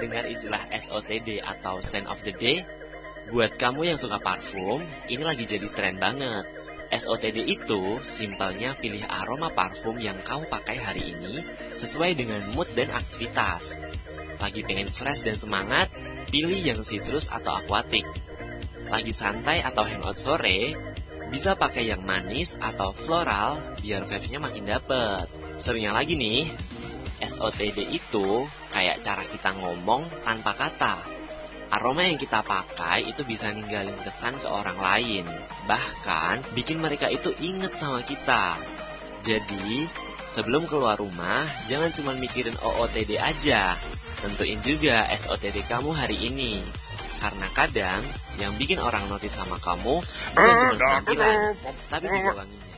dengar istilah SOTD atau Scent of the Day? Buat kamu yang suka parfum, ini lagi jadi tren banget. SOTD itu simpelnya pilih aroma parfum yang kamu pakai hari ini sesuai dengan mood dan aktivitas. Lagi pengen fresh dan semangat, pilih yang citrus atau aquatic. Lagi santai atau hangout sore, bisa pakai yang manis atau floral biar vibes-nya makin dapet. Serunya lagi nih, SOTD itu kayak cara kita ngomong tanpa kata. Aroma yang kita pakai itu bisa ninggalin kesan ke orang lain, bahkan bikin mereka itu inget sama kita. Jadi, sebelum keluar rumah, jangan cuma mikirin OOTD aja. Tentuin juga SOTD kamu hari ini. Karena kadang, yang bikin orang notice sama kamu bukan cuma penampilan, tapi juga wanginya.